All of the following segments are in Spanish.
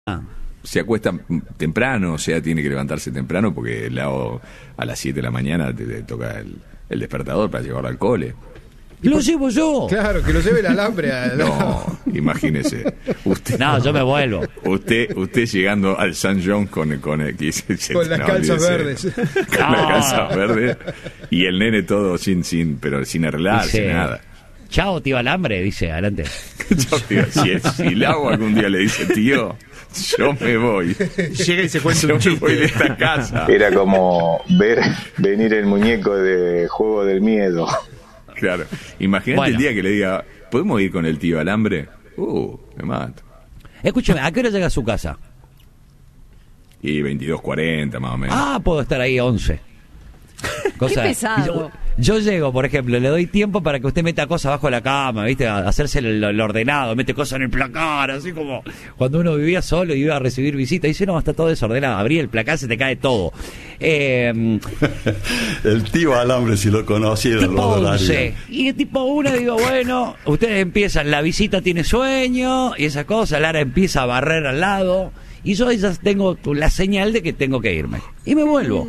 Se acuesta temprano, o sea, tiene que levantarse temprano porque a las 7 de la mañana te toca el despertador para llevarlo al cole. ¡Lo llevo yo! Claro, que lo lleve el alambre. No, imagínese. Usted, No, yo me vuelvo. Usted llegando al San John con las calzas verdes. Con las calzas verdes. Y el nene todo sin arreglarse, Dice, nada. Chao, tío Alambre, dice, adelante. Si el agua algún día le dice, tío, yo me voy. Llega y se cuenta un Yo me chiste. voy de esta casa. Era como ver venir el muñeco de Juego del Miedo. Claro. Imagínate Bueno. el día que le diga, ¿podemos ir con el tío Alambre? Me mato. Escúchame, ¿a qué hora llega a su casa? Y 22:40 más o menos. Ah, puedo estar ahí 11. Qué pesado. Yo llego, por ejemplo, le doy tiempo para que usted meta cosas bajo la cama, ¿viste? A hacerse el ordenado, mete cosas en el placar, así como cuando uno vivía solo y iba a recibir visitas. Dice, no, está todo desordenado. Abrí el placar, se te cae todo. El tío Alambre, si lo conocieran, Tipo lo 11. adorarían. Y tipo 1 digo, bueno, ustedes empiezan, la visita tiene sueño y esa cosa, Lara empieza a barrer al lado y yo ya tengo la señal de que tengo que irme. Y me vuelvo.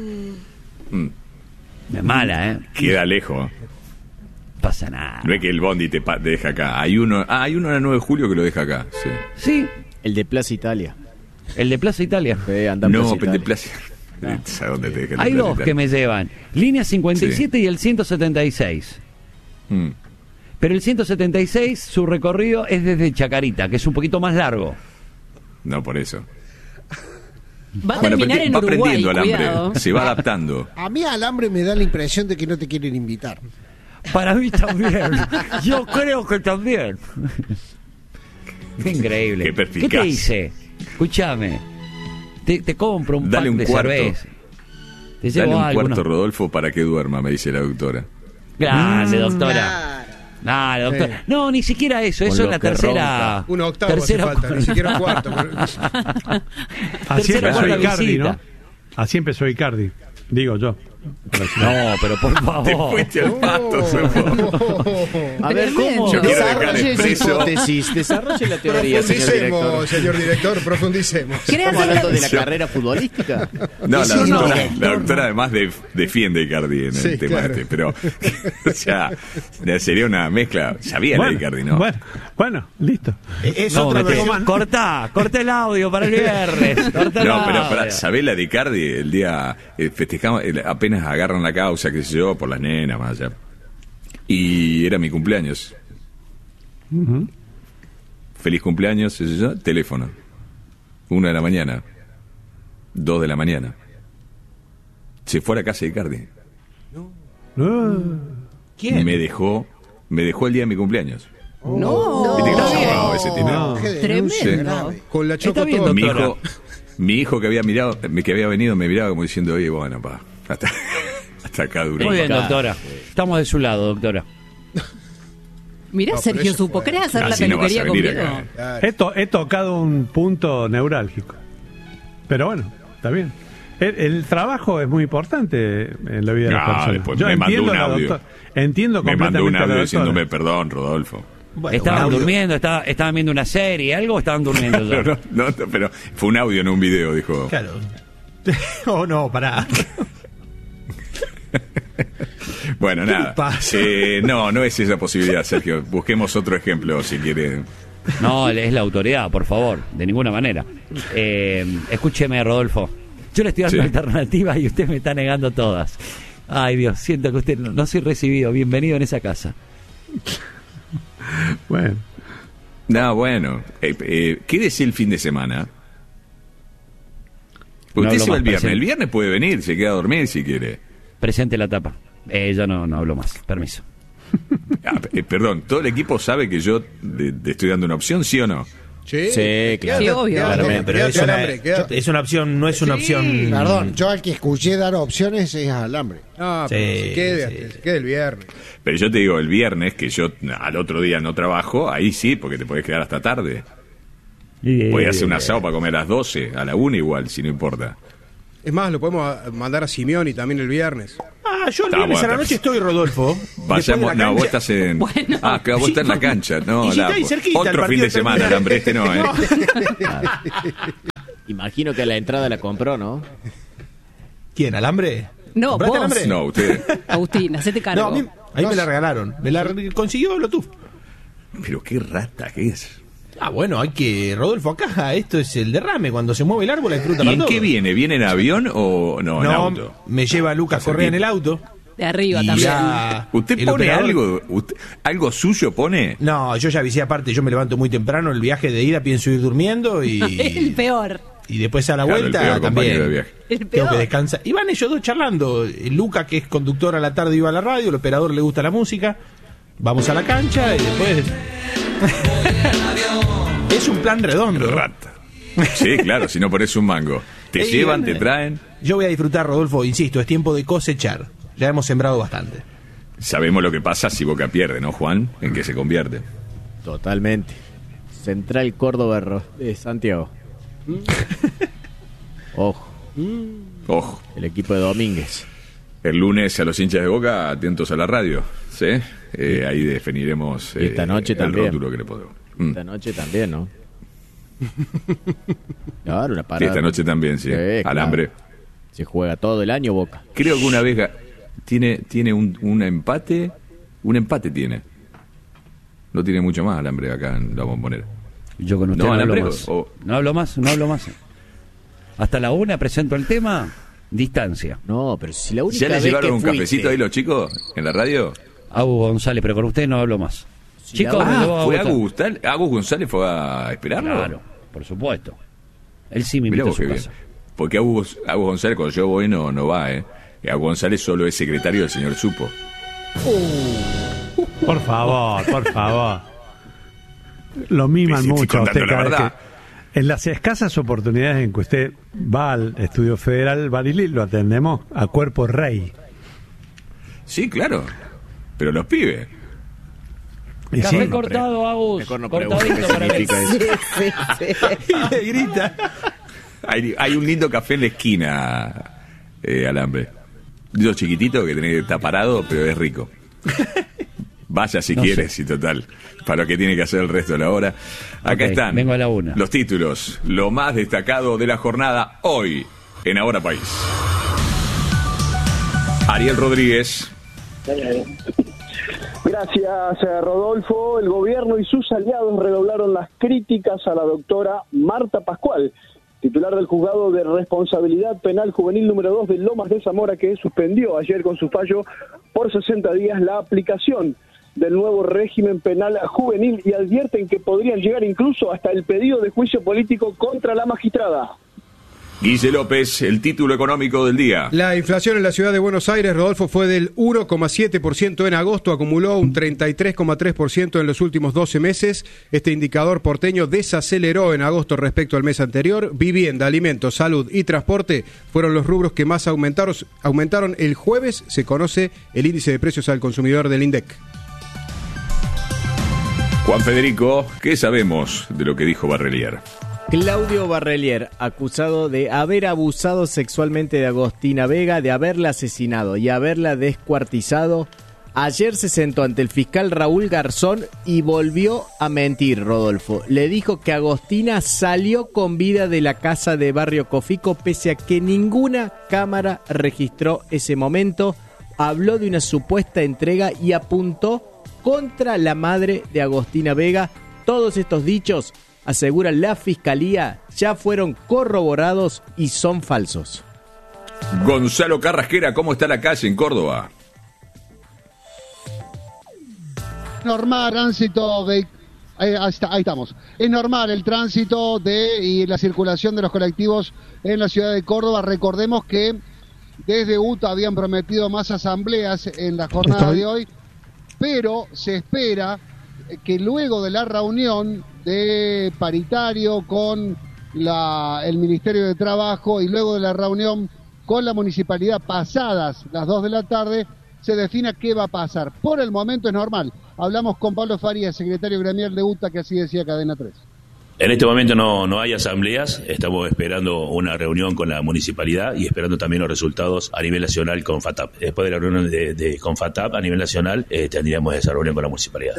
Es mala, Queda lejos. Pasa nada. No es que el bondi te deja acá. Hay uno en la 9 de julio que lo deja acá. Sí. Sí, El de Plaza Italia. el de Plaza Italia. Anda en No, Plaza pero de Italia. Plaza. ¿Sabes dónde te deja el de Hay Plaza dos Italia? que me llevan. Línea 57 y el 176. Mm. Pero el 176, su recorrido es desde Chacarita, que es un poquito más largo. No, por eso. Va a terminar en va Uruguay, aprendiendo Alambre. cuidado. Se va adaptando. A mí Alambre me da la impresión de que no te quieren invitar. Para mí también. Yo creo que también. Qué increíble. Qué perspicaz. ¿Qué te hice? Escúchame. Te compro un Dale pack un de cuarto. cerveza. Te Dale llevo un algo, cuarto, ¿no? Rodolfo, para que duerma, me dice la doctora. Grande, doctora. No, doctora. Sí. No, ni siquiera eso. Con Eso es lo la que tercera. Un octavo hace falta, ni siquiera un cuarto. Así Tercera empezó cuarta Icardi, visita. ¿no? Así empezó Icardi, digo yo. No, pero por Te favor. fuiste al pasto, Sofo. A ver, ¿cómo? Yo quiero dejar Desarrolle esa expreso. hipótesis, desarrolle la teoría, señor director. Profundicemos, señor director, profundicemos. ¿Querés ¿Estamos hacer hablando de la Sí. carrera futbolística? No, Sí, la doctora además defiende a Icardi en Sí, el tema claro. este, pero o sea, sería una mezcla. Sabía la de Icardi, ¿no? Bueno, listo. Es No, otra mete- versión. corta el audio para el viernes. Corta el No, pero audio. para saber la de Icardi, el día festejamos, apenas agarran la causa, qué sé yo, por las nenas, más allá. Y era mi cumpleaños. Feliz cumpleaños, qué sé yo, teléfono. 1 de la mañana, 2 de la mañana. Se fue a la casa de Icardi. ¿Quién? Me dejó el día de mi cumpleaños. No. ¿Viste que no. está llamado ese tiene? No. Qué denuncia Tremendo. grave. Con la Está choco bien, todo. doctor. Mi hijo que había venido, me miraba como diciendo, oye, bueno, hasta acá duró. Muy bien, Claro. doctora. Estamos de su lado, doctora. Mirá, No, pero Sergio eso Supo, fue- ¿querés hacer la Así no vas peluquería a venir conmigo? acá. Claro. He tocado un punto neurálgico. Pero bueno, está bien. El trabajo es muy importante en la vida de las No, personas. después Yo me mandó entiendo un a la audio. doctora. Entiendo Me mandó completamente un a la audio doctora. diciéndome perdón, Rodolfo. Bueno, ¿Estaban un audio. durmiendo? ¿Estaban viendo una serie? ¿Algo o estaban durmiendo ya? No, pero fue un audio, no un video, dijo. Claro. Oh, no, pará. Bueno, nada. pasa? No es esa posibilidad, Sergio. Busquemos otro ejemplo, si quiere. No, es la autoridad, por favor, de ninguna manera. Escúcheme, Rodolfo. Yo le estoy dando Sí. alternativas y usted me está negando todas. Ay, Dios, siento que usted no soy recibido. Bienvenido en esa casa. Bueno, No, bueno. Quédese el fin de semana. No Usted hablo se va más, el viernes. presente. El viernes puede venir, se queda a dormir si quiere. Presente la tapa. Yo no hablo más. Permiso. Perdón, ¿todo el equipo sabe que yo te estoy dando una opción, sí o no? Sí, Sí, claro. Sí, obvio. Claramente, pero Quédate, es una, Alambre, quédate. es una opción, no es una opción. Perdón, yo al que escuché dar opciones es a Alambre. No, Sí, pero se quede, sí. se quede el viernes. Pero yo te digo, el viernes, que yo al otro día no trabajo, ahí sí, porque te podés quedar hasta tarde. Podés hacer un asado para comer a las 12, a la 1 igual, si no importa. Es más, lo podemos mandar a Simeoni también el viernes. Yo el viernes a la noche estoy, Rodolfo. Vayamos, no, vos estás en... Bueno. Claro, vos estás en la cancha. No, Y si está ahí cerquita, el otro fin partido de semana, termina- Alambre, este no, ¿eh? Imagino que la entrada la compró, ¿no? ¿Quién? ¿Alambre? No, ¿Compraste vos. alambre? No, usted. Agustín, hacete cargo. No, a mí me la regalaron. Me la consiguió Bluetooth. Pero qué rata que es. Bueno, hay que... Rodolfo, acá esto es el derrame. Cuando se mueve el árbol hay fruta ¿Y para en todo. qué viene? ¿Viene en avión o no, en auto? Me lleva Lucas Correa en el auto. De arriba Y también. ya ¿Usted el pone operador- algo suyo pone? No, yo ya avisé aparte, yo me levanto muy temprano, el viaje de ida pienso ir durmiendo El y peor. después a la Claro, vuelta el peor compañero de también. viaje. El Tengo peor. que descansar. Y van ellos dos charlando. Luca, que es conductor a la tarde, iba a la radio, el operador le gusta la música. Vamos a la cancha y después... Es un plan redondo. Rata. Sí, claro, si no pones un mango. Te llevan, te traen. Yo voy a disfrutar, Rodolfo, insisto, es tiempo de cosechar. Ya hemos sembrado bastante. Sabemos lo que pasa si Boca pierde, ¿no, Juan? ¿En qué se convierte? Totalmente. Central Córdoba de Santiago. Ojo. Ojo. El equipo de Domínguez. El lunes a los hinchas de Boca, atentos a la radio, ¿sí? Ahí definiremos Y esta noche el también. rótulo que le podemos. Esta noche también, ¿no? Claro, una Sí, parada. esta noche también, sí. Claro. Alambre. Se juega todo el año Boca. Creo que una vez tiene un empate. Un empate tiene. No tiene mucho más Alambre acá en la Bombonera. Yo con usted No, no, hablo Alambre, más. No hablo más. Hasta la 1 presento el tema, distancia. No, pero si la única ¿Ya le vez llevaron que un fuiste- cafecito ahí los chicos en la radio? Agus González, pero con usted no hablo más. Chicos, me lo voy a ¿fue votar. Agus González fue a esperarlo? Claro, por supuesto. Él sí me Mirá invitó a vos su qué bien. casa. Porque Agus González, cuando yo voy, no va, ¿eh? Agus González solo es secretario del señor Supo. Por favor. Lo miman Sí, sí, mucho a contando usted la cada vez verdad. que... En las escasas oportunidades en que usted va al Estudio Federal Barili, lo atendemos a cuerpo rey. Sí, claro. Pero los pibes. Y Café sí, cortado, Agus. Mejor no Cortadito preguntes qué para mí. significa eso. Y le grita. Hay un lindo café en la esquina, Alambre. Yo chiquitito que tenés que estar parado, pero es rico. Vaya si No quieres, y total. Para lo que tiene que hacer el resto de la hora. Acá Ok, están vengo a la 1. los títulos, lo más destacado de la jornada hoy en Ahora País. Ariel Rodríguez. Gracias, Rodolfo. El gobierno y sus aliados redoblaron las críticas a la doctora Marta Pascual, titular del Juzgado de Responsabilidad Penal Juvenil número 2 de Lomas de Zamora, que suspendió ayer con su fallo por 60 días la aplicación del nuevo régimen penal juvenil y advierten que podrían llegar incluso hasta el pedido de juicio político contra la magistrada. Guille López, el título económico del día. La inflación en la ciudad de Buenos Aires, Rodolfo, fue del 1,7% en agosto, acumuló un 33,3% en los últimos 12 meses. Este indicador porteño desaceleró en agosto respecto al mes anterior. Vivienda, alimentos, salud y transporte fueron los rubros que más aumentaron. El jueves se conoce el índice de precios al consumidor del INDEC. Juan Federico, ¿qué sabemos de lo que dijo Barrelier? Claudio Barrelier, acusado de haber abusado sexualmente de Agostina Vega, de haberla asesinado y haberla descuartizado, ayer se sentó ante el fiscal Raúl Garzón y volvió a mentir, Rodolfo. Le dijo que Agostina salió con vida de la casa de Barrio Cofico pese a que ninguna cámara registró ese momento. Habló de una supuesta entrega y apuntó contra la madre de Agostina Vega. Todos estos dichos, asegura la fiscalía, ya fueron corroborados y son falsos. Gonzalo Carrasquera, ¿cómo está la calle en Córdoba? Normal tránsito ahí estamos. Es normal el tránsito y la circulación de los colectivos en la ciudad de Córdoba. Recordemos que desde UTA habían prometido más asambleas en la jornada de hoy, pero se espera que luego de la reunión de paritario con el Ministerio de Trabajo y luego de la reunión con la municipalidad pasadas las 2 de la tarde, se defina qué va a pasar. Por el momento es normal. Hablamos con Pablo Farías, secretario gremial de UTA, que así decía Cadena 3. En este momento no hay asambleas, estamos esperando una reunión con la municipalidad y esperando también los resultados a nivel nacional con FATAP. Después de la reunión con FATAP a nivel nacional, tendríamos esa reunión con la municipalidad.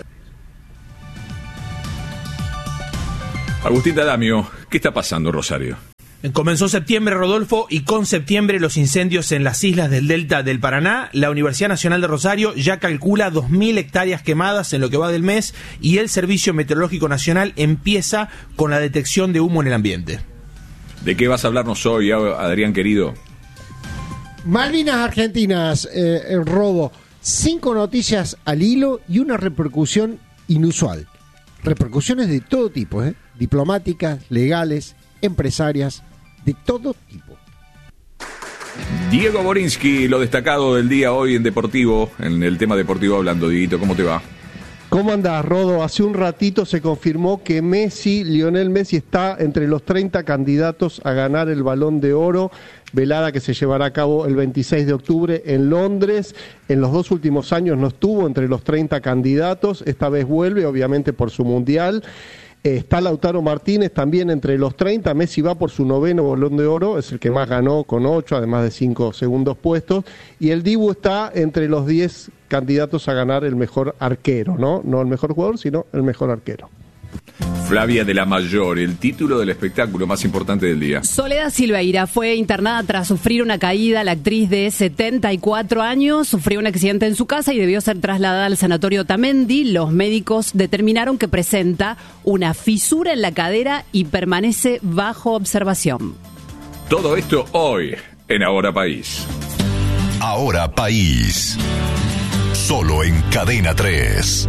Agustín D'Adamio, ¿qué está pasando, Rosario? Comenzó septiembre, Rodolfo, y con septiembre los incendios en las islas del delta del Paraná. La Universidad Nacional de Rosario ya calcula 2.000 hectáreas quemadas en lo que va del mes y el Servicio Meteorológico Nacional empieza con la detección de humo en el ambiente. ¿De qué vas a hablarnos hoy, Adrián querido? Malvinas Argentinas, Rodo. 5 noticias al hilo y una repercusión inusual. Repercusiones de todo tipo, diplomáticas, legales, empresarias, de todo tipo. Diego Borinsky, lo destacado del día hoy en Deportivo, en el tema deportivo hablando. Dieguito, ¿cómo te va? ¿Cómo andás, Rodo? Hace un ratito se confirmó que Lionel Messi está entre los 30 candidatos a ganar el Balón de Oro, velada que se llevará a cabo el 26 de octubre en Londres. En los 2 últimos años no estuvo entre los 30 candidatos, esta vez vuelve, obviamente por su Mundial. Está Lautaro Martínez también entre los 30, Messi va por su 9º Balón de Oro, es el que más ganó con 8, además de 5 segundos puestos, y el Dibu está entre los 10 candidatos a ganar el mejor arquero, no el mejor jugador, sino el mejor arquero. Flavia de la Mayor, el título del espectáculo más importante del día. Soledad Silveira fue internada tras sufrir una caída. La actriz de 74 años sufrió un accidente en su casa y debió ser trasladada al sanatorio Tamendi. Los médicos determinaron que presenta una fisura en la cadera y permanece bajo observación. Todo esto hoy en Ahora País. Ahora País. Solo en Cadena 3.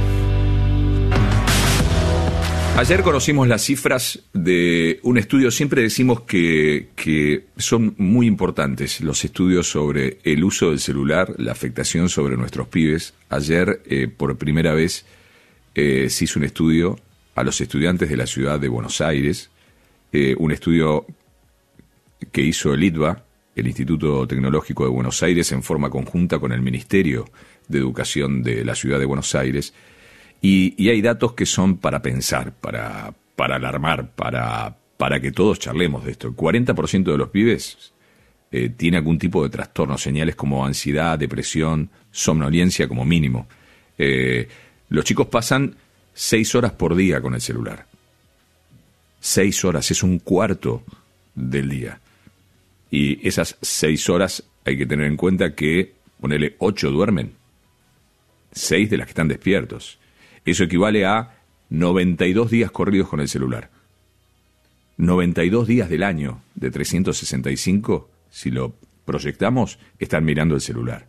Ayer conocimos las cifras de un estudio. Siempre decimos que son muy importantes los estudios sobre el uso del celular, la afectación sobre nuestros pibes. Ayer, por primera vez, se hizo un estudio a los estudiantes de la ciudad de Buenos Aires, un estudio que hizo el ITBA, el Instituto Tecnológico de Buenos Aires, en forma conjunta con el Ministerio de Educación de la ciudad de Buenos Aires. Y hay datos que son para pensar, para alarmar, para que todos charlemos de esto. El 40% de los pibes tiene algún tipo de trastorno, señales como ansiedad, depresión, somnolencia como mínimo. Los chicos pasan 6 horas por día con el celular. 6 horas, es un cuarto del día. Y esas 6 horas hay que tener en cuenta que, ponele 8 duermen, 6 de las que están despiertos. Eso equivale a 92 días corridos con el celular. 92 días del año, de 365, si lo proyectamos, están mirando el celular.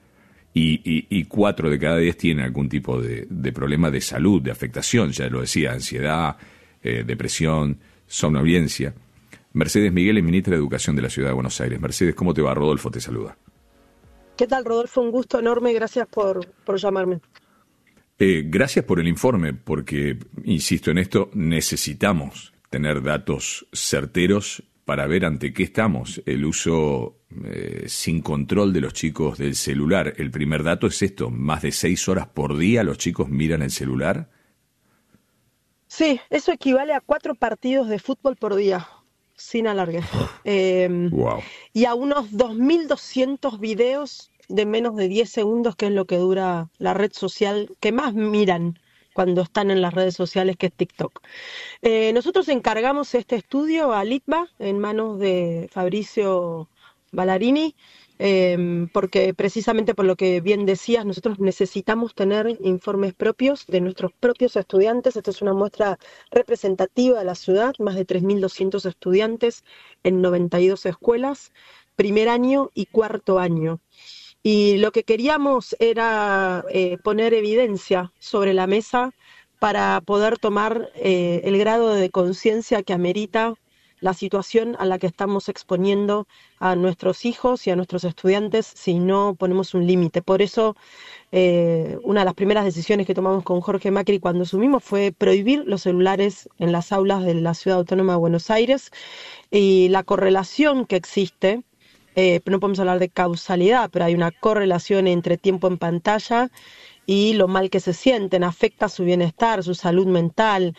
Y 4 de cada 10 tienen algún tipo de problema de salud, de afectación, ya lo decía, ansiedad, depresión, somnolencia. Mercedes Miguel es ministra de Educación de la Ciudad de Buenos Aires. Mercedes, ¿cómo te va? Rodolfo te saluda. ¿Qué tal, Rodolfo? Un gusto enorme, gracias por llamarme. Gracias por el informe, porque, insisto en esto, necesitamos tener datos certeros para ver ante qué estamos. El uso sin control de los chicos del celular. El primer dato es esto, más de 6 horas por día los chicos miran el celular. Sí, eso equivale a 4 partidos de fútbol por día, sin alargue. Wow. Y a unos 2.200 videos de menos de 10 segundos, que es lo que dura la red social que más miran cuando están en las redes sociales, que es TikTok. Nosotros encargamos este estudio a LITBA en manos de Fabricio Ballarini, porque precisamente por lo que bien decías, nosotros necesitamos tener informes propios de nuestros propios estudiantes. Esta es una muestra representativa de la ciudad, más de 3.200 estudiantes en 92 escuelas, primer año y cuarto año. Y lo que queríamos era poner evidencia sobre la mesa para poder tomar el grado de conciencia que amerita la situación a la que estamos exponiendo a nuestros hijos y a nuestros estudiantes si no ponemos un límite. Por eso, una de las primeras decisiones que tomamos con Jorge Macri cuando asumimos fue prohibir los celulares en las aulas de la Ciudad Autónoma de Buenos Aires, y la correlación que existe, no podemos hablar de causalidad, pero hay una correlación entre tiempo en pantalla y lo mal que se sienten, afecta su bienestar, su salud mental,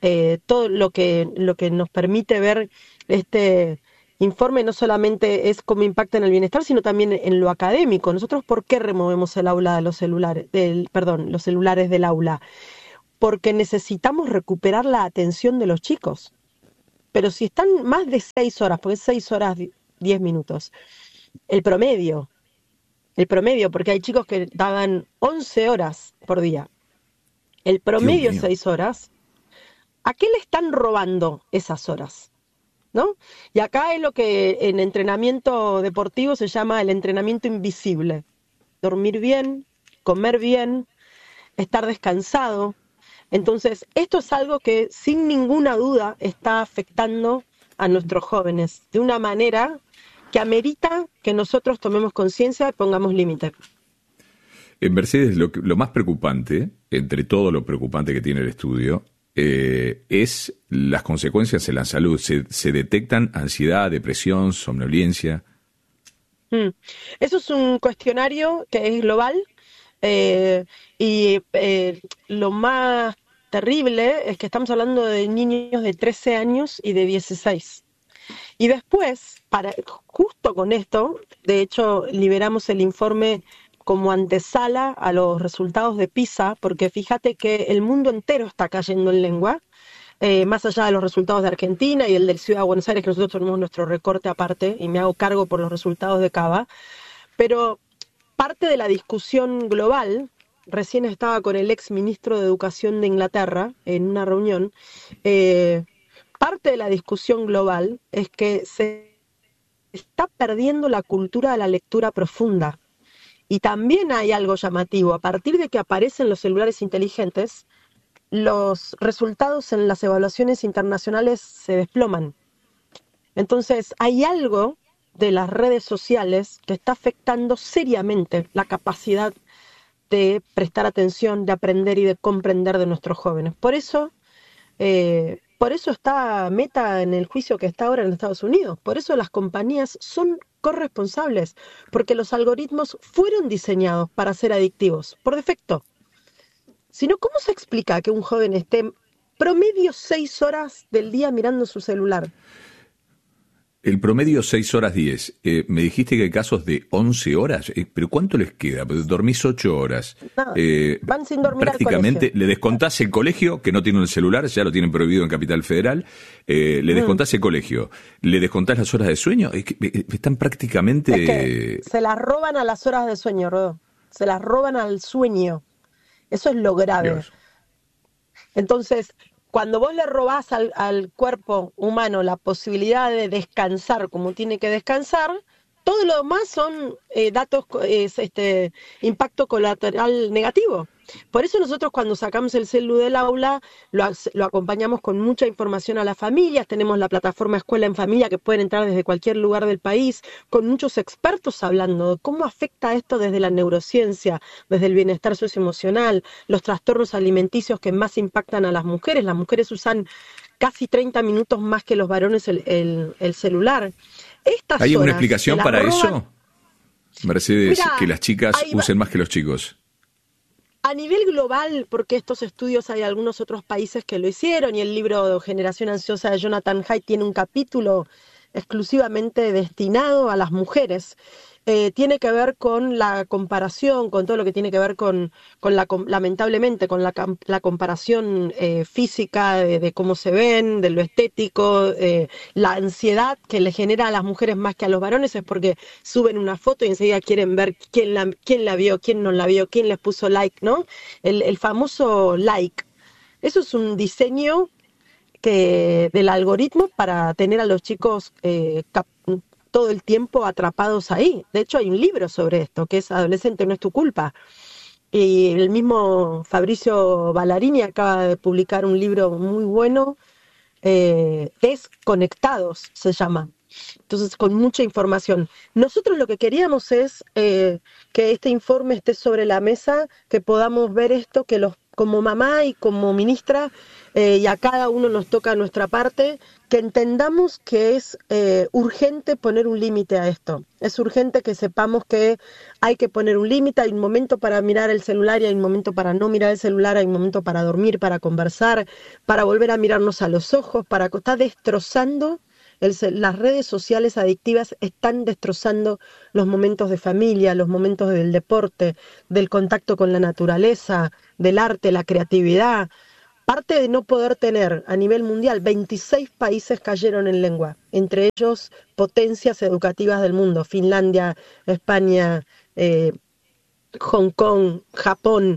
todo lo que nos permite ver este informe no solamente es cómo impacta en el bienestar, sino también en lo académico. Nosotros, ¿por qué removemos el aula de los celulares, los celulares del aula? Porque necesitamos recuperar la atención de los chicos. Pero si están más de 6 horas, porque es 6 horas 10 minutos, el promedio, porque hay chicos que daban 11 horas por día, el promedio es 6 horas, ¿a qué le están robando esas horas? ¿No? Y acá es lo que en entrenamiento deportivo se llama el entrenamiento invisible. Dormir bien, comer bien, estar descansado. Entonces, esto es algo que sin ninguna duda está afectando a nuestros jóvenes de una manera que amerita que nosotros tomemos conciencia y pongamos límite. En Mercedes, lo más preocupante, entre todo lo preocupante que tiene el estudio, es las consecuencias en la salud. Se detectan ansiedad, depresión, somnolencia. Eso es un cuestionario que es global y lo más terrible es que estamos hablando de niños de 13 años y de 16. Y después, justo con esto, de hecho, liberamos el informe como antesala a los resultados de PISA, porque fíjate que el mundo entero está cayendo en lengua, más allá de los resultados de Argentina y el del Ciudad de Buenos Aires, que nosotros tenemos nuestro recorte aparte, y me hago cargo por los resultados de Cava, pero parte de la discusión global, recién estaba con el ex ministro de Educación de Inglaterra en una reunión, parte de la discusión global es que se está perdiendo la cultura de la lectura profunda. Y también hay algo llamativo, a partir de que aparecen los celulares inteligentes, los resultados en las evaluaciones internacionales se desploman. Entonces, hay algo de las redes sociales que está afectando seriamente la capacidad de prestar atención, de aprender y de comprender de nuestros jóvenes. Por eso está Meta en el juicio que está ahora en Estados Unidos. Por eso las compañías son corresponsables, porque los algoritmos fueron diseñados para ser adictivos, por defecto. Si no, ¿cómo se explica que un joven esté promedio 6 horas del día mirando su celular? El promedio 6 horas 10. Me dijiste que hay casos de 11 horas. ¿Pero cuánto les queda? Dormís 8 horas. No, van sin dormir prácticamente al colegio. Le descontás el colegio, que no tienen el celular, ya lo tienen prohibido en Capital Federal. Le descontás el colegio. Le descontás las horas de sueño. Están prácticamente... Es que se las roban a las horas de sueño, Rodó. Se las roban al sueño. Eso es lo grave. Dios. Entonces, cuando vos le robás al cuerpo humano la posibilidad de descansar como tiene que descansar, todo lo demás son impacto colateral negativo. Por eso nosotros cuando sacamos el celu del aula lo acompañamos con mucha información a las familias. Tenemos la plataforma Escuela en Familia que pueden entrar desde cualquier lugar del país, con muchos expertos hablando de cómo afecta esto desde la neurociencia, desde el bienestar socioemocional, los trastornos alimenticios que más impactan a las mujeres. Las mujeres usan casi 30 minutos más que los varones el celular. ¿Hay una explicación para eso, Mercedes, Mira, que las chicas usen más que los chicos? A nivel global, porque estos estudios hay algunos otros países que lo hicieron y el libro Generación Ansiosa de Jonathan Haidt tiene un capítulo exclusivamente destinado a las mujeres. Tiene que ver con la comparación, con todo lo que tiene que ver con lamentablemente, con la comparación física de cómo se ven, de lo estético, la ansiedad que le genera a las mujeres más que a los varones es porque suben una foto y enseguida quieren ver quién la vio, quién no la vio, quién les puso like, ¿no? El famoso like. Eso es un diseño del algoritmo para tener a los chicos todo el tiempo atrapados ahí. De hecho, hay un libro sobre esto, que es Adolescente no es tu culpa. Y el mismo Fabrizio Ballarini acaba de publicar un libro muy bueno, Desconectados se llama, Entonces, con mucha información. Nosotros lo que queríamos es que este informe esté sobre la mesa, que podamos ver esto, que como mamá y como ministra, y a cada uno nos toca nuestra parte, que entendamos que es urgente poner un límite a esto. Es urgente que sepamos que hay que poner un límite, hay un momento para mirar el celular y hay un momento para no mirar el celular, hay un momento para dormir, para conversar, para volver a mirarnos a los ojos, está destrozando. Las redes sociales adictivas están destrozando los momentos de familia, los momentos del deporte, del contacto con la naturaleza, del arte, la creatividad. Parte de no poder tener a nivel mundial, 26 países cayeron en lengua, entre ellos potencias educativas del mundo, Finlandia, España, Hong Kong, Japón.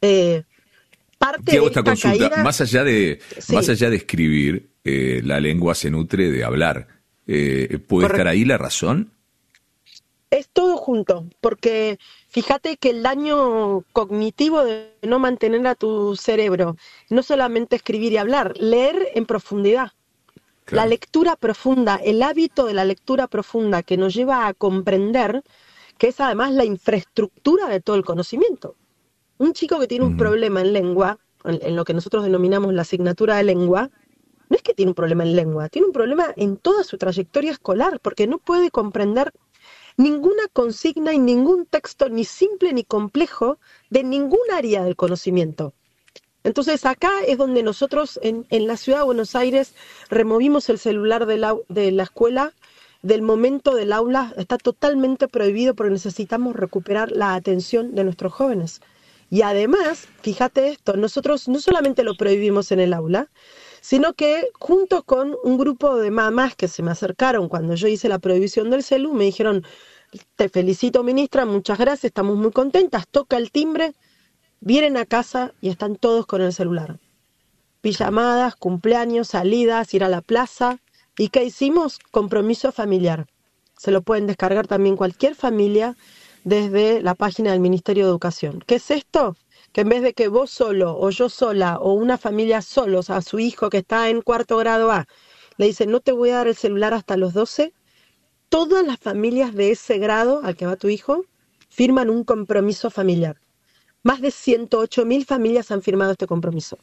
Parte Te hago de esta esta consulta, caída, más allá de Sí. escribir, la lengua se nutre de hablar. ¿Puede Correcto. estar ahí la razón? Es todo junto, porque fíjate que el daño cognitivo de no mantener a tu cerebro, no solamente escribir y hablar, leer en profundidad. La lectura profunda, el hábito de la lectura profunda que nos lleva a comprender que es además la infraestructura de todo el conocimiento. Un chico que tiene un problema en lengua, en lo que nosotros denominamos la asignatura de lengua, no es que tiene un problema en lengua, tiene un problema en toda su trayectoria escolar, porque no puede comprender ninguna consigna y ningún texto, ni simple ni complejo, de ningún área del conocimiento. Entonces acá es donde nosotros en la ciudad de Buenos Aires removimos el celular de la escuela, del momento del aula, está totalmente prohibido porque necesitamos recuperar la atención de nuestros jóvenes. Y además, fíjate esto, nosotros no solamente lo prohibimos en el aula, sino que junto con un grupo de mamás que se me acercaron cuando yo hice la prohibición del celu, me dijeron, te felicito ministra, muchas gracias, estamos muy contentas, toca el timbre, vienen a casa y están todos con el celular. Pijamadas, cumpleaños, salidas, ir a la plaza. ¿Y qué hicimos? Compromiso familiar. Se lo pueden descargar también cualquier familia desde la página del Ministerio de Educación. ¿Qué es esto? Que en vez de que vos solo o yo sola o una familia solos a su hijo que está en 4º grado A, le dicen no te voy a dar el celular hasta los 12, todas las familias de ese grado al que va tu hijo firman un compromiso familiar. Más de 108.000 familias han firmado este compromiso.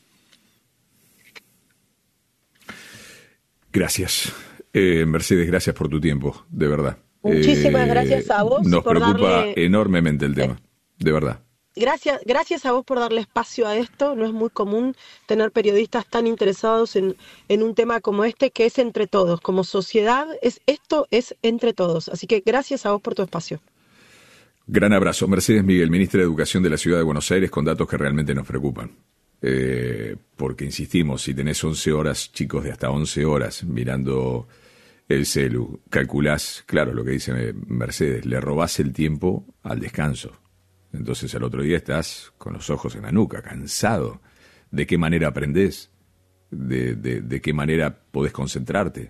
Gracias. Mercedes, gracias por tu tiempo, de verdad. Muchísimas gracias a vos Nos por preocupa darle... enormemente el tema, de verdad. Gracias a vos por darle espacio a esto. No es muy común tener periodistas tan interesados en un tema como este, que es entre todos. Como sociedad, esto es entre todos. Así que gracias a vos por tu espacio. Gran abrazo. Mercedes Miguel, ministra de Educación de la Ciudad de Buenos Aires, con datos que realmente nos preocupan. Porque insistimos, si tenés 11 horas, chicos de hasta 11 horas, mirando el celu, calculás, claro, lo que dice Mercedes, le robás el tiempo al descanso. Entonces al otro día estás con los ojos en la nuca, cansado. ¿De qué manera aprendés? ¿De qué manera podés concentrarte?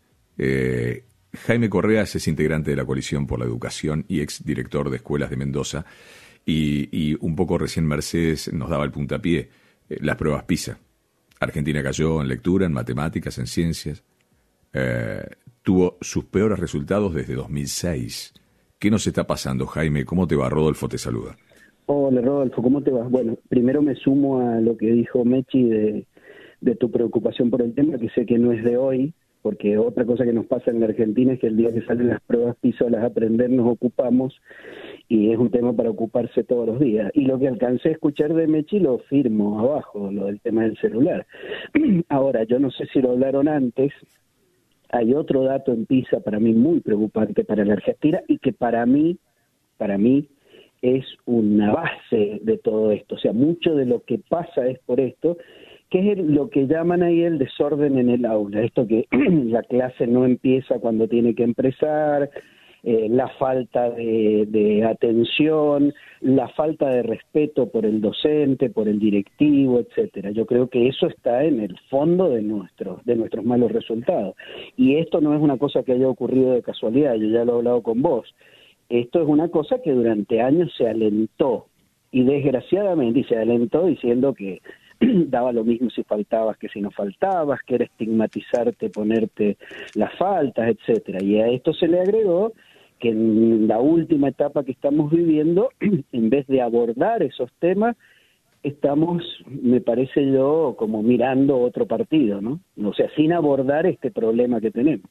Jaime Correas es integrante de la Coalición por la Educación y ex director de escuelas de Mendoza. Y un poco recién Mercedes nos daba el puntapié. Las pruebas PISA. Argentina cayó en lectura, en matemáticas, en ciencias. Tuvo sus peores resultados desde 2006. ¿Qué nos está pasando, Jaime? ¿Cómo te va? Rodolfo te saluda. Hola, Rodolfo, ¿cómo te va? Bueno, primero me sumo a lo que dijo Mechi de tu preocupación por el tema, que sé que no es de hoy, porque otra cosa que nos pasa en la Argentina es que el día que salen las pruebas PISA o las aprender nos ocupamos, y es un tema para ocuparse todos los días. Y lo que alcancé a escuchar de Mechi lo firmo abajo, lo del tema del celular. Ahora, yo no sé si lo hablaron antes, hay otro dato en PISA para mí muy preocupante para la Argentina y que para mí es una base de todo esto. O sea, mucho de lo que pasa es por esto, que es lo que llaman ahí el desorden en el aula. Esto que la clase no empieza cuando tiene que empezar, la falta de atención, la falta de respeto por el docente, por el directivo, etcétera. Yo creo que eso está en el fondo de nuestros malos resultados. Y esto no es una cosa que haya ocurrido de casualidad, yo ya lo he hablado con vos. Esto es una cosa que durante años se alentó, y desgraciadamente se alentó diciendo que daba lo mismo si faltabas que si no faltabas, que era estigmatizarte, ponerte las faltas, etcétera. Y a esto se le agregó que en la última etapa que estamos viviendo, en vez de abordar esos temas, estamos, me parece yo, como mirando otro partido, ¿no? O sea, sin abordar este problema que tenemos.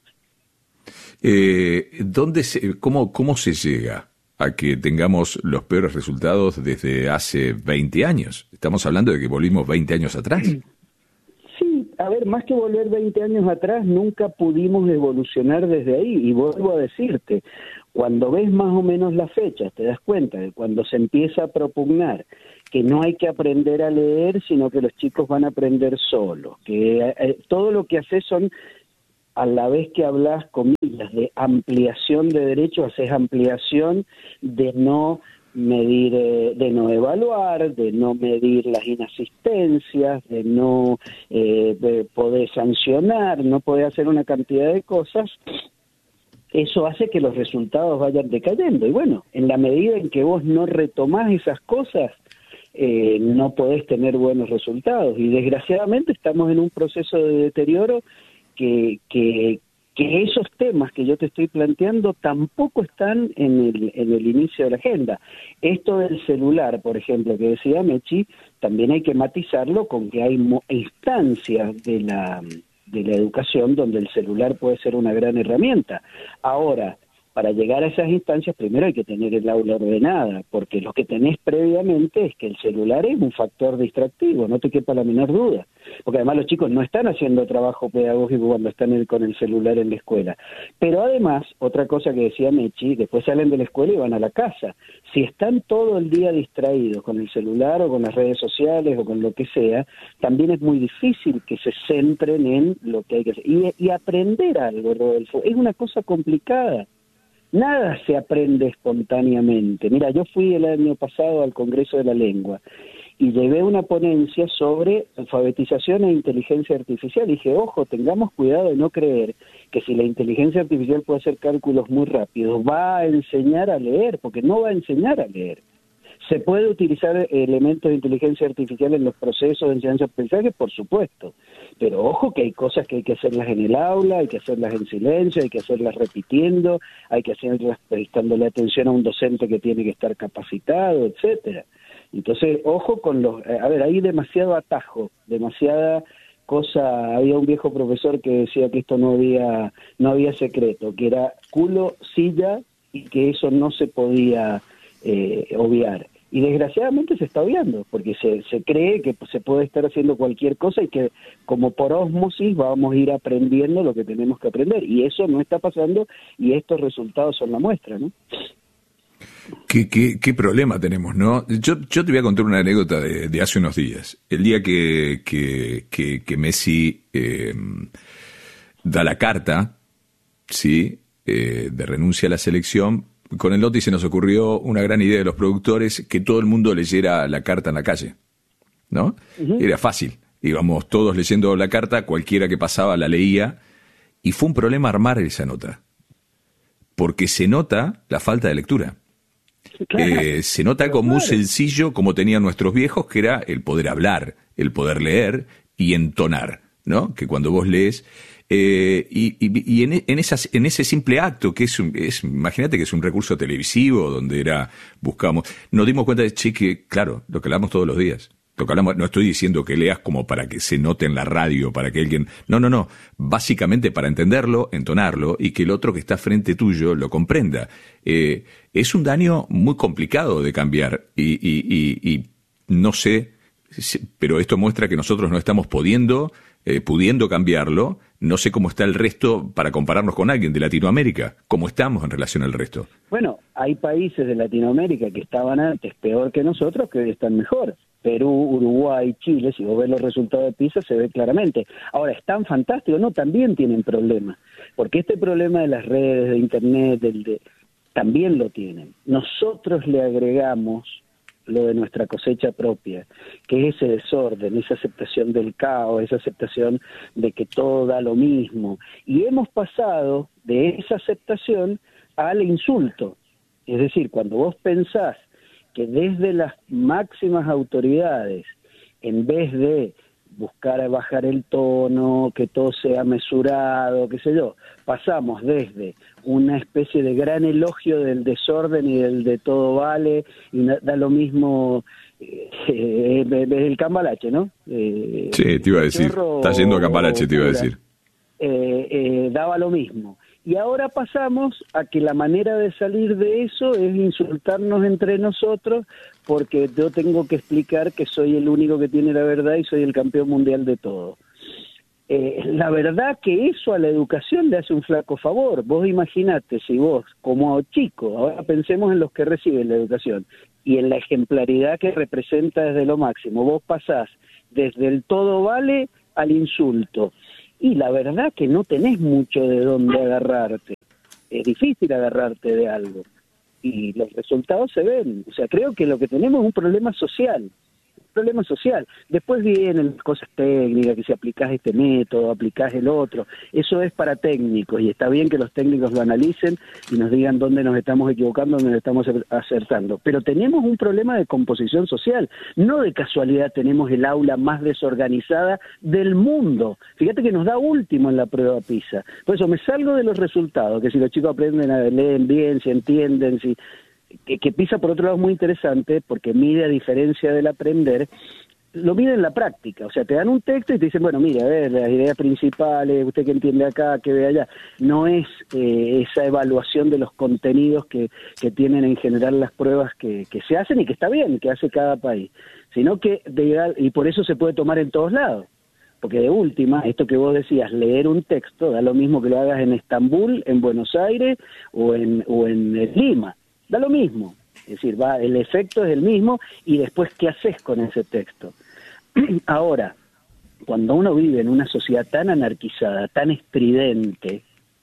¿Cómo se llega a que tengamos los peores resultados desde hace 20 años? Estamos hablando de que volvimos 20 años atrás. Sí, a ver, más que volver 20 años atrás, nunca pudimos evolucionar desde ahí. Y vuelvo a decirte, cuando ves más o menos las fechas, te das cuenta de cuando se empieza a propugnar que no hay que aprender a leer, sino que los chicos van a aprender solos, que todo lo que haces son, a la vez que hablas, comillas, de ampliación de derechos, haces ampliación de no medir, de no evaluar, de no medir las inasistencias, de no de poder sancionar, no poder hacer una cantidad de cosas. Eso hace que los resultados vayan decayendo. Y bueno, en la medida en que vos no retomás esas cosas, no podés tener buenos resultados. Y desgraciadamente estamos en un proceso de deterioro que esos temas que yo te estoy planteando tampoco están en el inicio de la agenda. Esto del celular, por ejemplo, que decía Mechi, también hay que matizarlo con que hay instancias de la educación donde el celular puede ser una gran herramienta. Ahora, para llegar a esas instancias, primero hay que tener el aula ordenada, porque lo que tenés previamente es que el celular es un factor distractivo, no te quepa la menor duda. Porque además los chicos no están haciendo trabajo pedagógico cuando están con el celular en la escuela. Pero además, otra cosa que decía Mechi, después salen de la escuela y van a la casa. Si están todo el día distraídos con el celular o con las redes sociales o con lo que sea, también es muy difícil que se centren en lo que hay que hacer. Y aprender algo, Rodolfo, es una cosa complicada. Nada se aprende espontáneamente. Mira, yo fui el año pasado al Congreso de la Lengua y llevé una ponencia sobre alfabetización e inteligencia artificial. Y dije, ojo, tengamos cuidado de no creer que si la inteligencia artificial puede hacer cálculos muy rápidos, va a enseñar a leer, porque no va a enseñar a leer. ¿Se puede utilizar elementos de inteligencia artificial en los procesos de enseñanza-aprendizaje? Por supuesto. Pero ojo que hay cosas que hay que hacerlas en el aula, hay que hacerlas en silencio, hay que hacerlas repitiendo, hay que hacerlas prestándole atención a un docente que tiene que estar capacitado, etcétera. Entonces, ojo con los... A ver, hay demasiado atajo, demasiada cosa... Había un viejo profesor que decía que esto no había secreto, que era culo, silla, y que eso no se podía obviar. Y desgraciadamente se está obviando, porque se cree que se puede estar haciendo cualquier cosa y que como por ósmosis vamos a ir aprendiendo lo que tenemos que aprender. Y eso no está pasando y estos resultados son la muestra, ¿no? ¿Qué problema tenemos, no? Yo te voy a contar una anécdota de hace unos días. El día que Messi da la carta, ¿sí? De renuncia a la selección, con el Lotti se nos ocurrió una gran idea de los productores, que todo el mundo leyera la carta en la calle, ¿no? Uh-huh. Era fácil. Íbamos todos leyendo la carta, cualquiera que pasaba la leía, y fue un problema armar esa nota. Porque se nota la falta de lectura. Claro. Se nota algo muy sencillo como tenían nuestros viejos, que era el poder hablar, el poder leer y entonar, ¿no? Que cuando vos lees... y en ese simple acto, que imagínate que es un recurso televisivo donde buscamos, nos dimos cuenta de que, claro, lo que hablamos todos los días. Lo que hablamos, no estoy diciendo que leas como para que se note en la radio, para que alguien... No. Básicamente para entenderlo, entonarlo y que el otro que está frente tuyo lo comprenda. Es un daño muy complicado de cambiar y no sé, pero esto muestra que nosotros no estamos pudiendo cambiarlo. No sé cómo está el resto para compararnos con alguien de Latinoamérica. ¿Cómo estamos en relación al resto? Bueno, hay países de Latinoamérica que estaban antes peor que nosotros, que hoy están mejor. Perú, Uruguay, Chile, si vos ves los resultados de PISA se ve claramente. Ahora, ¿están fantásticos? No, también tienen problemas. Porque este problema de las redes, de Internet, también lo tienen. Nosotros le agregamos lo de nuestra cosecha propia, que es ese desorden, esa aceptación del caos, esa aceptación de que todo da lo mismo. Y hemos pasado de esa aceptación al insulto. Es decir, cuando vos pensás que desde las máximas autoridades en vez de buscar bajar el tono, que todo sea mesurado, qué sé yo, pasamos desde una especie de gran elogio del desorden y del de todo vale, y da lo mismo, el cambalache, ¿no? Sí, te iba a decir, está yendo a cambalache, te iba a decir. Daba lo mismo. Y ahora pasamos a que la manera de salir de eso es insultarnos entre nosotros, porque yo tengo que explicar que soy el único que tiene la verdad y soy el campeón mundial de todo. La verdad que eso a la educación le hace un flaco favor. Vos imaginate, si vos, como chico, ahora pensemos en los que reciben la educación, y en la ejemplaridad que representa desde lo máximo, vos pasás desde el todo vale al insulto, y la verdad que no tenés mucho de dónde agarrarte. Es difícil agarrarte de algo. Y los resultados se ven. O sea, creo que lo que tenemos es un problema social. Problema social. Después vienen cosas técnicas, que si aplicás este método, aplicás el otro, eso es para técnicos, y está bien que los técnicos lo analicen y nos digan dónde nos estamos equivocando, dónde nos estamos acertando, pero tenemos un problema de composición social. No de casualidad tenemos el aula más desorganizada del mundo. Fíjate que nos da último en la prueba PISA. Por eso me salgo de los resultados, que si los chicos aprenden a leer bien, si entienden, si... Que PISA, por otro lado, es muy interesante porque mide, a diferencia del aprender, lo mide en la práctica. O sea, te dan un texto y te dicen, bueno, mira, a ver, las ideas principales, usted que entiende acá, que ve allá. No es esa evaluación de los contenidos que tienen en general las pruebas que se hacen y que está bien, que hace cada país, sino que, y por eso se puede tomar en todos lados. Porque de última, esto que vos decías, leer un texto, da lo mismo que lo hagas en Estambul, en Buenos Aires o en Lima. Da lo mismo, es decir, el efecto es el mismo, y después, ¿qué haces con ese texto? Ahora, cuando uno vive en una sociedad tan anarquizada, tan estridente,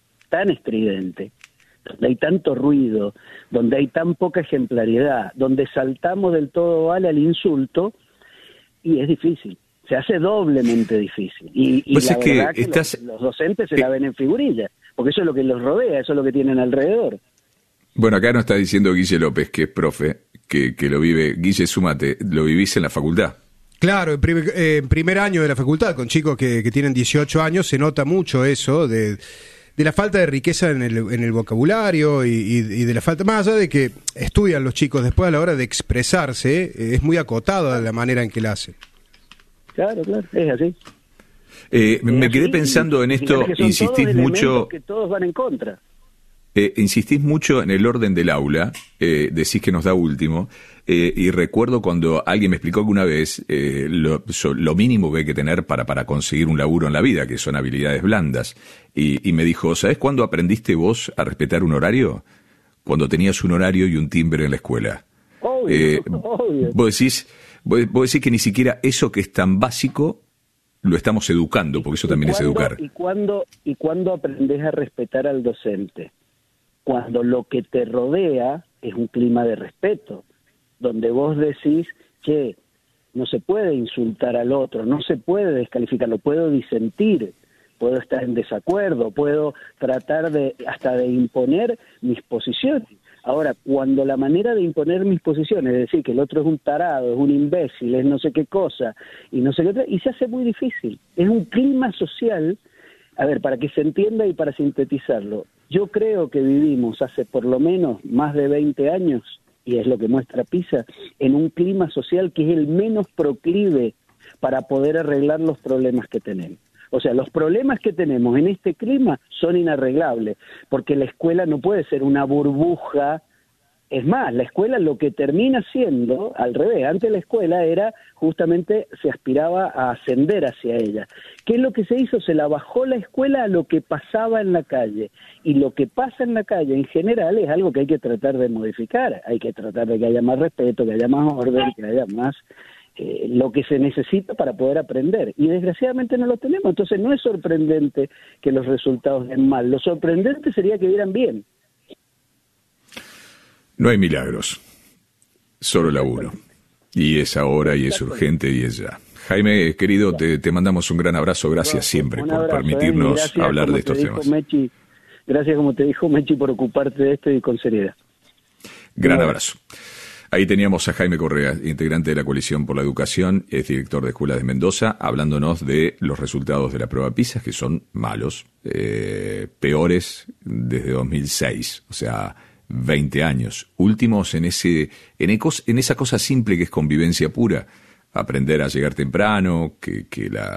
donde hay tanto ruido, donde hay tan poca ejemplaridad, donde saltamos del todo vale al insulto, y es difícil, se hace doblemente difícil. Y pues la es que verdad que los docentes se la ven en figurilla, porque eso es lo que los rodea, eso es lo que tienen alrededor. Bueno, acá nos está diciendo Guille López, que es profe, que lo vive. Guille, súmate, lo vivís en la facultad. Claro, en primer año de la facultad, con chicos que tienen 18 años, se nota mucho eso de la falta de riqueza en el vocabulario y de la falta, más allá de que estudian los chicos, después a la hora de expresarse, es muy acotada la manera en que la hacen. Claro, es así. Me quedé pensando en esto, insistís mucho... que todos van en contra. Insistís mucho en el orden del aula, decís que nos da último, y recuerdo cuando alguien me explicó que una vez lo mínimo que hay que tener para conseguir un laburo en la vida, que son habilidades blandas, y me dijo, ¿sabés cuándo aprendiste vos a respetar un horario? Cuando tenías un horario y un timbre en la escuela. Obvio. Vos decís que ni siquiera eso que es tan básico lo estamos educando, porque eso también es educar. ¿Y cuándo aprendés a respetar al docente? Cuando lo que te rodea es un clima de respeto, donde vos decís que no se puede insultar al otro, no se puede descalificarlo, puedo disentir, puedo estar en desacuerdo, puedo tratar hasta de imponer mis posiciones. Ahora, cuando la manera de imponer mis posiciones, es decir, que el otro es un tarado, es un imbécil, es no sé qué cosa, y no sé qué otra, y se hace muy difícil. Es un clima social, a ver, para que se entienda y para sintetizarlo, yo creo que vivimos hace por lo menos más de 20 años, y es lo que muestra PISA, en un clima social que es el menos proclive para poder arreglar los problemas que tenemos. O sea, los problemas que tenemos en este clima son inarreglables, porque la escuela no puede ser una burbuja. Es más, la escuela lo que termina siendo, al revés, antes la escuela era justamente, se aspiraba a ascender hacia ella. ¿Qué es lo que se hizo? Se la bajó la escuela a lo que pasaba en la calle. Y lo que pasa en la calle en general es algo que hay que tratar de modificar. Hay que tratar de que haya más respeto, que haya más orden, que haya más lo que se necesita para poder aprender. Y desgraciadamente no lo tenemos. Entonces no es sorprendente que los resultados den mal. Lo sorprendente sería que dieran bien. No hay milagros, solo laburo. Y es ahora, y es urgente, y es ya. Jaime, querido, te mandamos un gran abrazo. Gracias siempre por permitirnos hablar de estos temas. Gracias, como te dijo Mechi, por ocuparte de esto y con seriedad. Gran abrazo. Ahí teníamos a Jaime Correa, integrante de la Coalición por la Educación, es director de Escuelas de Mendoza, hablándonos de los resultados de la prueba PISA, que son malos, peores desde 2006, o sea, 20 años. Últimos en esa cosa simple que es convivencia pura, aprender a llegar temprano, que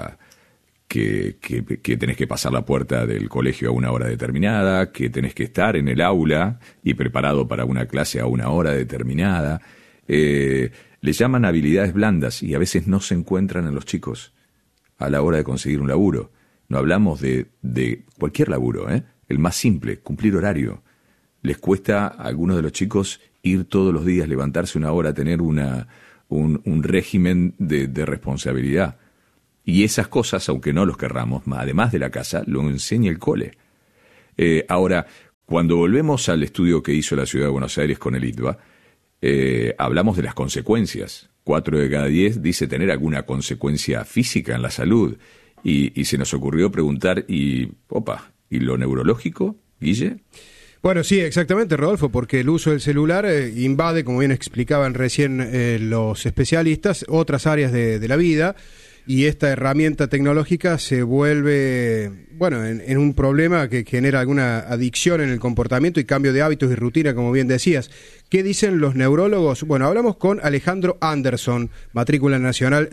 tenés que pasar la puerta del colegio a una hora determinada, que tenés que estar en el aula y preparado para una clase a una hora determinada. Le llaman habilidades blandas y a veces no se encuentran en los chicos a la hora de conseguir un laburo. No hablamos de cualquier laburo, el más simple, cumplir horario. Les cuesta a algunos de los chicos ir todos los días, levantarse una hora, tener un régimen de responsabilidad. Y esas cosas, aunque no los querramos, además de la casa, lo enseña el cole. Ahora, cuando volvemos al estudio que hizo la Ciudad de Buenos Aires con el ITBA, hablamos de las consecuencias. 4 de cada 10 dice tener alguna consecuencia física en la salud. Y se nos ocurrió preguntar, ¿y lo neurológico, Guille? Bueno, sí, exactamente, Rodolfo, porque el uso del celular invade, como bien explicaban recién los especialistas, otras áreas de la vida. Y esta herramienta tecnológica se vuelve, en un problema que genera alguna adicción en el comportamiento y cambio de hábitos y rutina, como bien decías. ¿Qué dicen los neurólogos? Bueno, hablamos con Alejandro Anderson, matrícula nacional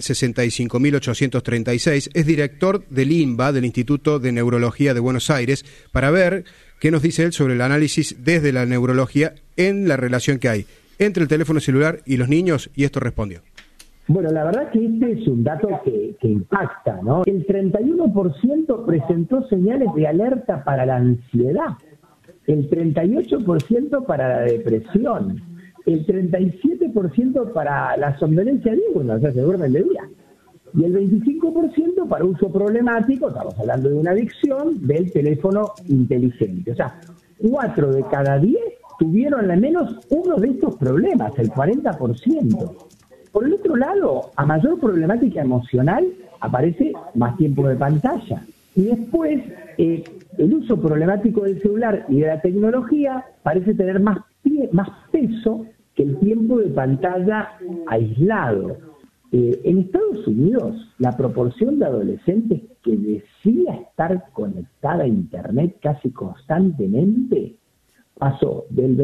65.836, es director del INBA, del Instituto de Neurología de Buenos Aires, para ver qué nos dice él sobre el análisis desde la neurología en la relación que hay entre el teléfono celular y los niños, y esto respondió. Bueno, la verdad que este es un dato que impacta, ¿no? El 31% presentó señales de alerta para la ansiedad, el 38% para la depresión, el 37% para la somnolencia diurna, o sea, se duermen de día, y el 25% para uso problemático, estamos hablando de una adicción, del teléfono inteligente. O sea, 4 de cada 10 tuvieron al menos uno de estos problemas, el 40%. Por el otro lado, a mayor problemática emocional, aparece más tiempo de pantalla. Y después, el uso problemático del celular y de la tecnología parece tener más peso que el tiempo de pantalla aislado. En Estados Unidos, la proporción de adolescentes que decía estar conectada a Internet casi constantemente pasó del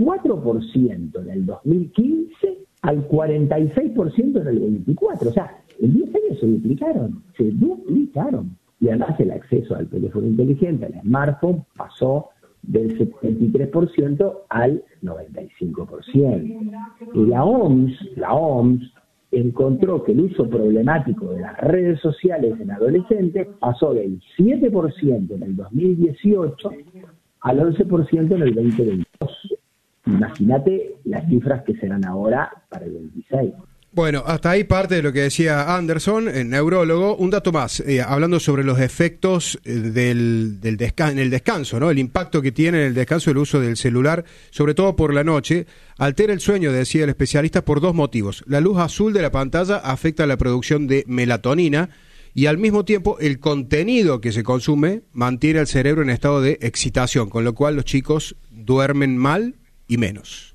24% en el 2015 al 46% en el 24. O sea, en 10 años se duplicaron. Y además el acceso al teléfono inteligente, al smartphone, pasó del 73% al 95%. Y la OMS encontró que el uso problemático de las redes sociales en adolescentes pasó del 7% en el 2018 al 11% en el 2022. Imagínate las cifras que serán ahora para el 26. Bueno, hasta ahí parte de lo que decía Anderson, el neurólogo. Un dato más, hablando sobre los efectos en el descanso, ¿no? El impacto que tiene en el descanso el uso del celular, sobre todo por la noche, altera el sueño, decía el especialista, por 2 motivos. La luz azul de la pantalla afecta la producción de melatonina y al mismo tiempo el contenido que se consume mantiene al cerebro en estado de excitación, con lo cual los chicos duermen mal y menos.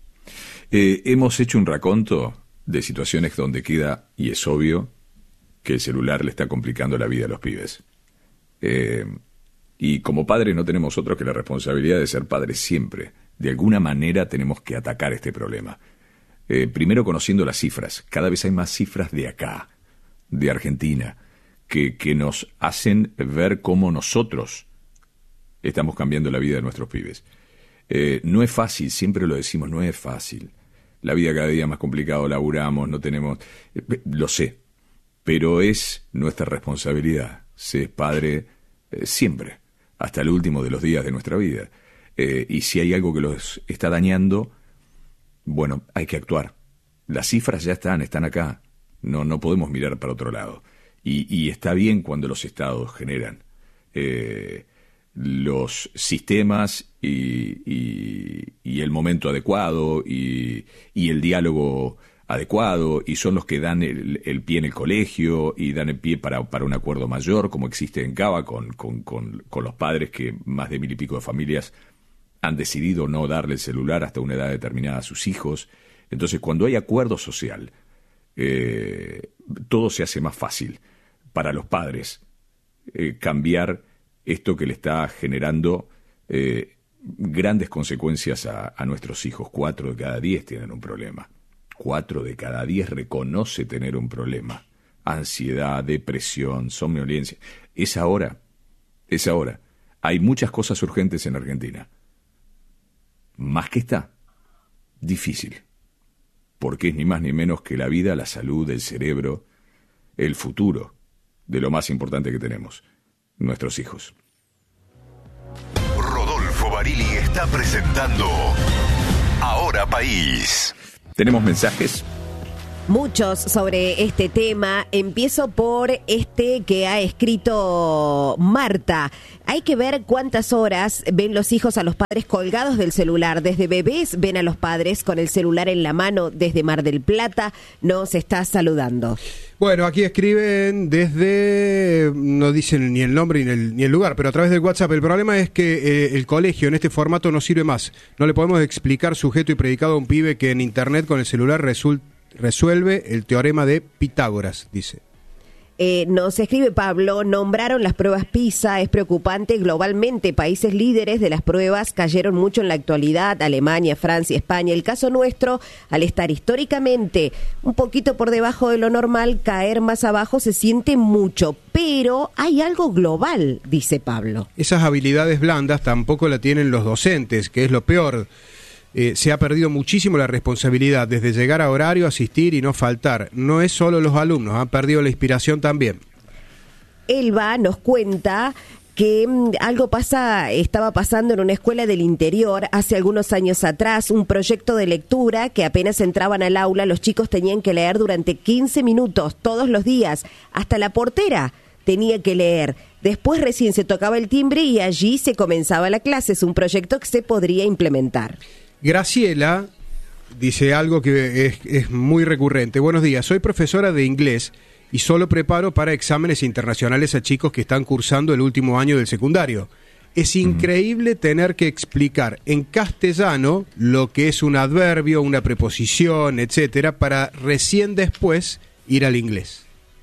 Hemos hecho un raconto de situaciones donde queda, y es obvio, que el celular le está complicando la vida a los pibes. Y como padres no tenemos otro que la responsabilidad de ser padres siempre. De alguna manera tenemos que atacar este problema. Primero conociendo las cifras. Cada vez hay más cifras de acá, de Argentina, que nos hacen ver cómo nosotros estamos cambiando la vida de nuestros pibes. No es fácil, siempre lo decimos, no es fácil. La vida cada día más complicado, laburamos, no tenemos... lo sé, pero es nuestra responsabilidad ser padre siempre, hasta el último de los días de nuestra vida. Y si hay algo que los está dañando, bueno, hay que actuar. Las cifras ya están acá, no podemos mirar para otro lado. Y está bien cuando los estados generan los sistemas y el momento adecuado y el diálogo adecuado, y son los que dan el pie en el colegio y dan el pie para un acuerdo mayor, como existe en Cava con los padres, que más de 1000 y pico de familias han decidido no darle el celular hasta una edad determinada a sus hijos. Entonces, cuando hay acuerdo social, todo se hace más fácil para los padres cambiar esto que le está generando grandes consecuencias a nuestros hijos. 4 de cada 10 tienen un problema. 4 de cada 10 reconoce tener un problema. Ansiedad, depresión, somnolencia. Es ahora. Hay muchas cosas urgentes en Argentina. Más que está, difícil. Porque es ni más ni menos que la vida, la salud, el cerebro, el futuro de lo más importante que tenemos, nuestros hijos. Rodolfo Barili está presentando Ahora País. ¿Tenemos mensajes? Muchos sobre este tema. Empiezo por este que ha escrito Marta. Hay que ver cuántas horas ven los hijos a los padres colgados del celular. Desde bebés ven a los padres con el celular en la mano. Desde Mar del Plata nos está saludando. Bueno, aquí escriben desde, no dicen ni el nombre ni el lugar, pero a través del WhatsApp. El problema es que el colegio en este formato no sirve más. No le podemos explicar sujeto y predicado a un pibe que en internet con el celular resuelve el teorema de Pitágoras, dice. Nos escribe Pablo, nombraron las pruebas PISA, es preocupante globalmente, países líderes de las pruebas cayeron mucho en la actualidad, Alemania, Francia, España. El caso nuestro, al estar históricamente un poquito por debajo de lo normal, caer más abajo se siente mucho, pero hay algo global, dice Pablo. Esas habilidades blandas tampoco la tienen los docentes, que es lo peor. Se ha perdido muchísimo la responsabilidad desde llegar a horario, asistir y no faltar. No es solo los alumnos, han perdido la inspiración también. Elba nos cuenta que algo estaba pasando en una escuela del interior hace algunos años atrás, un proyecto de lectura que apenas entraban al aula, los chicos tenían que leer durante 15 minutos todos los días, hasta la portera tenía que leer. Después recién se tocaba el timbre y allí se comenzaba la clase. Es un proyecto que se podría implementar. Graciela dice algo que es muy recurrente. Buenos días, soy profesora de inglés y solo preparo para exámenes internacionales a chicos que están cursando el último año del secundario. Es increíble tener que explicar en castellano lo que es un adverbio, una preposición, etcétera, para recién después ir al inglés.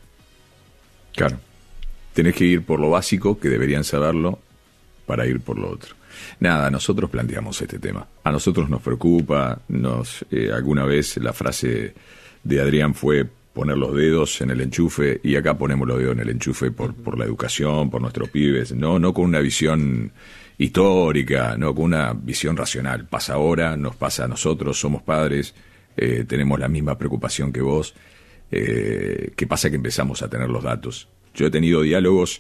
Claro. Tenés que ir por lo básico, que deberían saberlo, para ir por lo otro. Nada, nosotros planteamos este tema. A nosotros nos preocupa, alguna vez la frase de Adrián fue poner los dedos en el enchufe, y acá ponemos los dedos en el enchufe por la educación, por nuestros pibes, no con una visión histórica, no con una visión racional. Pasa ahora, nos pasa a nosotros, somos padres, tenemos la misma preocupación que vos. ¿Qué pasa? Que empezamos a tener los datos. Yo he tenido diálogos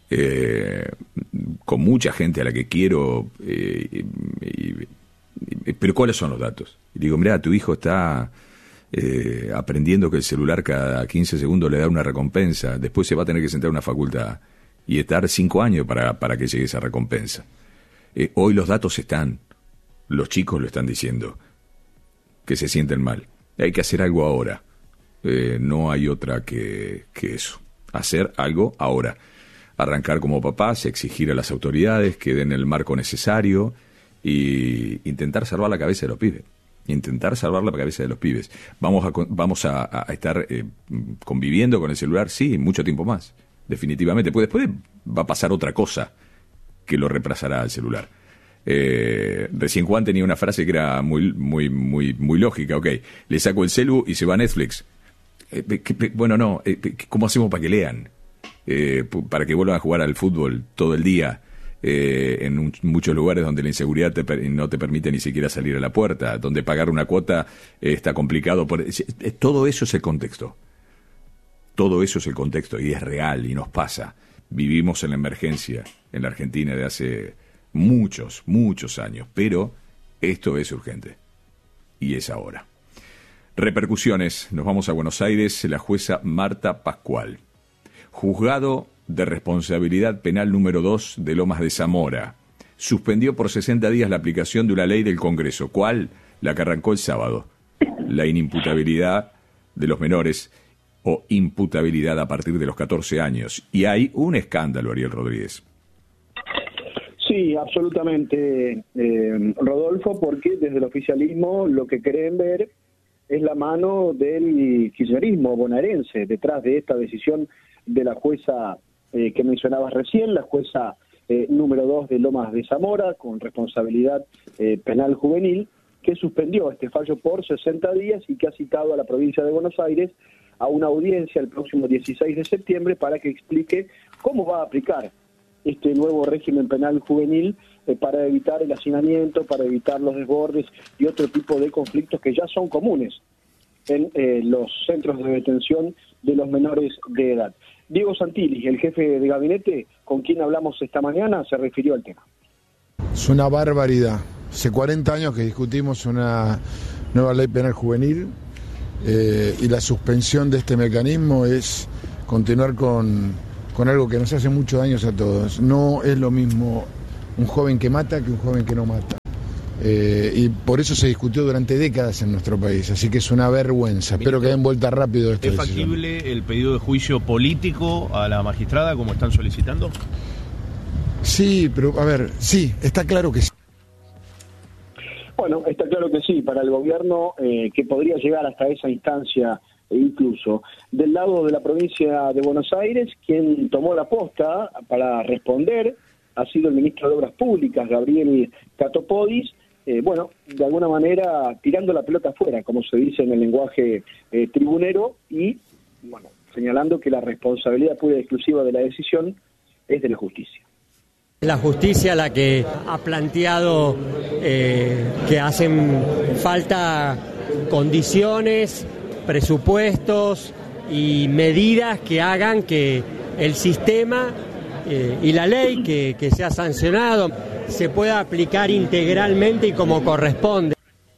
con mucha gente a la que quiero, pero ¿cuáles son los datos? Y digo, mirá, tu hijo está aprendiendo que el celular cada 15 segundos le da una recompensa, después se va a tener que sentar en una facultad y estar 5 años para que llegue esa recompensa. Hoy los datos están, los chicos lo están diciendo, que se sienten mal. Hay que hacer algo ahora, no hay otra que eso, hacer algo ahora. Arrancar como papás, exigir a las autoridades que den el marco necesario y intentar salvar la cabeza de los pibes. Vamos a estar conviviendo con el celular, sí, mucho tiempo más, definitivamente. Pues después va a pasar otra cosa que lo reemplazará al celular. Recién Juan tenía una frase que era muy lógica. Ok, le saco el celu y se va a Netflix. ¿Cómo hacemos para que lean? Para que vuelvan a jugar al fútbol todo el día, en muchos lugares donde la inseguridad no te permite ni siquiera salir a la puerta, donde pagar una cuota está complicado. Todo eso es el contexto. Todo eso es el contexto y es real y nos pasa. Vivimos en la emergencia en la Argentina de hace muchos años, pero esto es urgente y es ahora. Repercusiones. Nos vamos a Buenos Aires. La jueza Marta Pascual. Juzgado de Responsabilidad Penal número 2 de Lomas de Zamora. Suspendió por 60 días la aplicación de una ley del Congreso. ¿Cuál? La que arrancó el sábado. La inimputabilidad de los menores o imputabilidad a partir de los 14 años. Y hay un escándalo, Ariel Rodríguez. Sí, absolutamente, Rodolfo, porque desde el oficialismo lo que creen ver es la mano del kirchnerismo bonaerense detrás de esta decisión de la jueza que mencionabas recién, la jueza número 2 de Lomas de Zamora, con responsabilidad penal juvenil, que suspendió este fallo por 60 días y que ha citado a la provincia de Buenos Aires a una audiencia el próximo 16 de septiembre para que explique cómo va a aplicar este nuevo régimen penal juvenil para evitar el hacinamiento, para evitar los desbordes y otro tipo de conflictos que ya son comunes en los centros de detención de los menores de edad. Diego Santilli, el jefe de gabinete con quien hablamos esta mañana, se refirió al tema. Es una barbaridad. Hace 40 años que discutimos una nueva ley penal juvenil y la suspensión de este mecanismo es continuar con algo que nos hace muchos daños a todos. No es lo mismo un joven que mata que un joven que no mata. Y por eso se discutió durante décadas en nuestro país, así que es una vergüenza. Espero que den vuelta rápido esta decisión. ¿Es factible el pedido de juicio político a la magistrada como están solicitando? Sí, pero a ver, sí, está claro que sí. Bueno, está claro que sí, para el gobierno que podría llegar hasta esa instancia incluso. Del lado de la provincia de Buenos Aires, quien tomó la posta para responder ha sido el ministro de Obras Públicas, Gabriel Catopodis, de alguna manera tirando la pelota afuera, como se dice en el lenguaje tribunero, y señalando que la responsabilidad pura y exclusiva de la decisión es de la justicia. La justicia la que ha planteado que hacen falta condiciones, presupuestos y medidas que hagan que el sistema y la ley que se ha sancionado se pueda aplicar integralmente y como corresponde.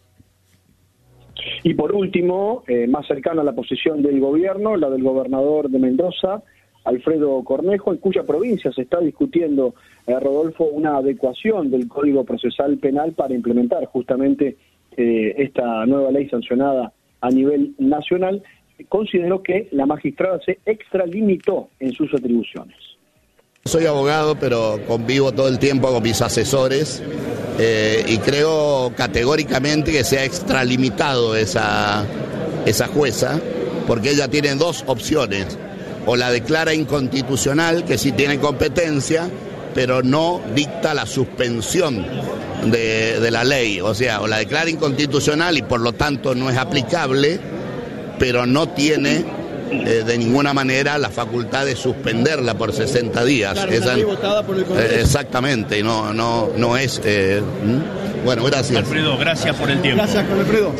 Y por último, más cercano a la posición del gobierno, la del gobernador de Mendoza, Alfredo Cornejo, en cuya provincia se está discutiendo, Rodolfo, una adecuación del Código Procesal Penal para implementar justamente esta nueva ley sancionada a nivel nacional. Consideró que la magistrada se extralimitó en sus atribuciones. Soy abogado, pero convivo todo el tiempo con mis asesores y creo categóricamente que se ha extralimitado esa jueza, porque ella tiene dos opciones: o la declara inconstitucional, que sí tiene competencia, pero no dicta la suspensión de la ley, o sea, o la declara inconstitucional y por lo tanto no es aplicable, pero no tiene de ninguna manera la facultad de suspenderla por 60 días. Claro, una ley votada por el Congreso. Exactamente, y no es... Bueno, gracias. Alfredo, gracias por el tiempo. Gracias, Alfredo.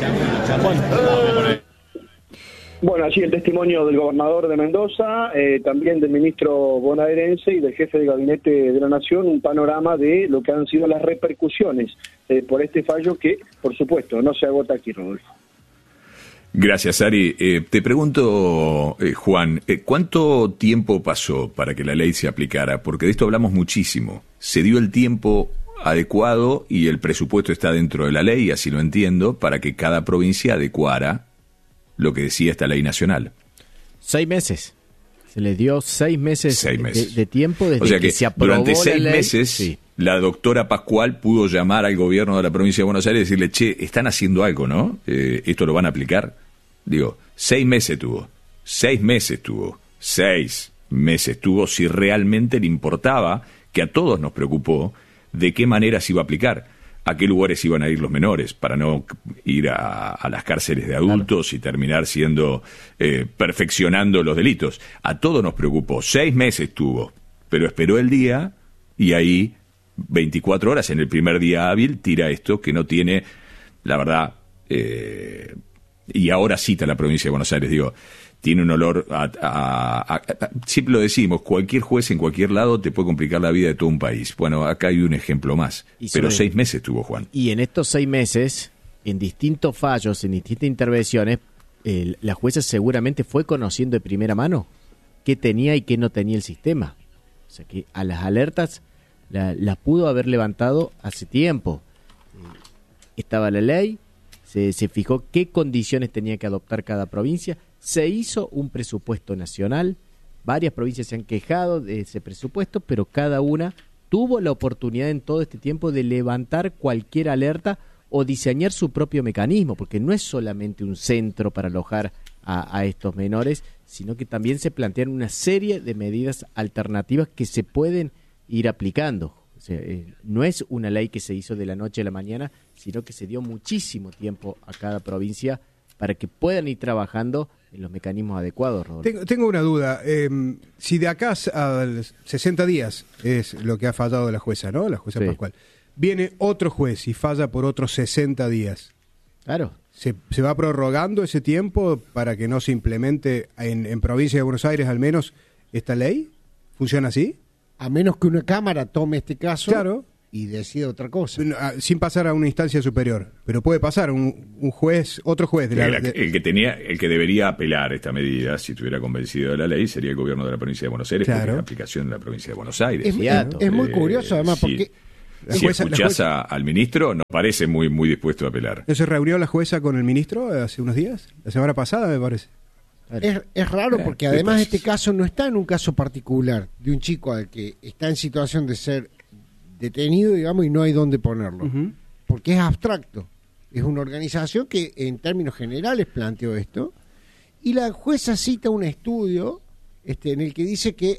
Bueno, allí el testimonio del gobernador de Mendoza, también del ministro bonaerense y del jefe de gabinete de la Nación, un panorama de lo que han sido las repercusiones por este fallo que, por supuesto, no se agota aquí, Rodolfo. Gracias, Ari. Te pregunto, Juan, ¿cuánto tiempo pasó para que la ley se aplicara? Porque de esto hablamos muchísimo. ¿Se dio el tiempo adecuado y el presupuesto está dentro de la ley, así lo entiendo, para que cada provincia adecuara lo que decía esta ley nacional? 6 meses. Se le dio 6 meses, de tiempo desde o sea que se aprobó durante 6 la ley. meses Sí. la doctora Pascual pudo llamar al gobierno de la provincia de Buenos Aires y decirle, che, están haciendo algo, ¿no? ¿Esto lo van a aplicar? Digo, 6 meses tuvo. 6 meses tuvo. 6 meses tuvo si realmente le importaba, que a todos nos preocupó, de qué manera se iba a aplicar, a qué lugares iban a ir los menores, para no ir a las cárceles de adultos y terminar perfeccionando los delitos. A todos nos preocupó. 6 meses tuvo, pero esperó el día y ahí 24 horas en el primer día hábil tira esto que no tiene, la verdad, y ahora cita la provincia de Buenos Aires, digo, tiene un olor siempre lo decimos, cualquier juez en cualquier lado te puede complicar la vida de todo un país. Bueno, acá hay un ejemplo más, pero 6 meses tuvo, Juan. Y en estos 6 meses, en distintos fallos, en distintas intervenciones, la jueza seguramente fue conociendo de primera mano qué tenía y qué no tenía el sistema. O sea que a las alertas las pudo haber levantado hace tiempo. Estaba la ley, se fijó qué condiciones tenía que adoptar cada provincia, se hizo un presupuesto nacional, varias provincias se han quejado de ese presupuesto, pero cada una tuvo la oportunidad en todo este tiempo de levantar cualquier alerta o diseñar su propio mecanismo, porque no es solamente un centro para alojar a estos menores, sino que también se plantean una serie de medidas alternativas que se pueden ir aplicando. O sea, no es una ley que se hizo de la noche a la mañana, sino que se dio muchísimo tiempo a cada provincia para que puedan ir trabajando en los mecanismos adecuados, Rodolfo. Tengo una duda. Si de acá a 60 días es lo que ha fallado la jueza, ¿no? La jueza Pascual. Viene otro juez y falla por otros 60 días. Claro. ¿Se va prorrogando ese tiempo para que no se implemente en provincia de Buenos Aires al menos esta ley? ¿Funciona así? A menos que una Cámara tome este caso, claro, y decida otra cosa. Sin pasar a una instancia superior. Pero puede pasar un juez, otro juez. El que debería apelar esta medida, si estuviera convencido de la ley, sería el gobierno de la provincia de Buenos Aires, porque es aplicación de la provincia de Buenos Aires. Es muy curioso, además, porque... Si escuchás al ministro, no parece muy dispuesto a apelar. ¿No se reunió la jueza con el ministro hace unos días? La semana pasada, me parece. Es raro porque además este caso no está en un caso particular de un chico al que está en situación de ser detenido, digamos, y no hay dónde ponerlo. Porque es abstracto. Es una organización que en términos generales planteó esto. Y la jueza cita un estudio en el que dice que